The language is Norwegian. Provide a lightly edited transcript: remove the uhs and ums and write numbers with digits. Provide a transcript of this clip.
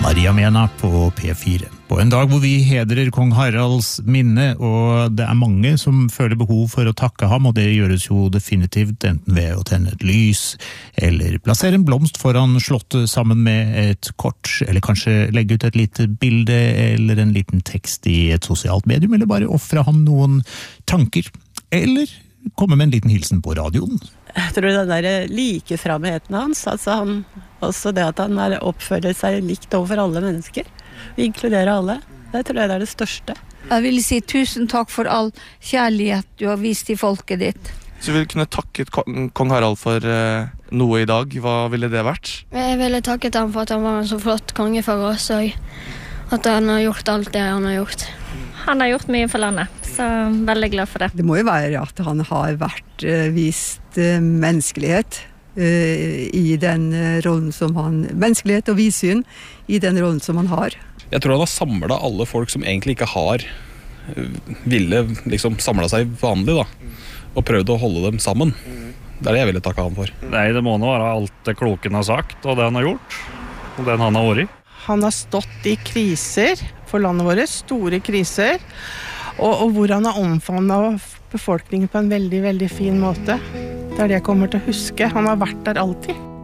Maria Mena på P4. På en dag hvor vi hedrer kong Haralds minne, og det mange som føler behov for å takke ham, og det gjøres jo definitivt enten ved å tenne et lys, eller plassere en blomst foran slottet sammen med et kort, eller kanskje legge ut et lite bilde, eller en liten tekst i et sosialt medium, eller bare offre ham noen tanker, eller komme med en liten hilsen på radioen. Jeg tror den der likeframheten hans, altså også det at han oppfører seg likt overfor alle mennesker, inkluderer alle, det tror jeg er det største. Jeg vil si tusen takk for all kjærlighet du har vist i folket ditt. Så du ville kunne takket kong Harald for noe i dag, hva ville det vært? Jeg ville takket ham for at han var en så flott konge for oss, og at han har gjort alt det han har gjort. Han har gjort mye for landet, så jeg er veldig glad for det. Det må jo være at han har vist menneskelighet i den rollen som han, menneskelighet og vidsyn i den rollen som han har. Jeg tror han har samlet alle folk som egentlig ikke har ville liksom samlet seg vanlig da, og prøvd å holde dem sammen. Det er det jeg ville takke han for. Nei, det må nå være alt det kloken har sagt, og det han har gjort, og den han har vært i. Han har stått i kriser for landet vårt, store kriser, og hvor han har omfavnet befolkningen på en veldig, veldig fin måte. Det er det jeg kommer til å huske. Han har vært der alltid.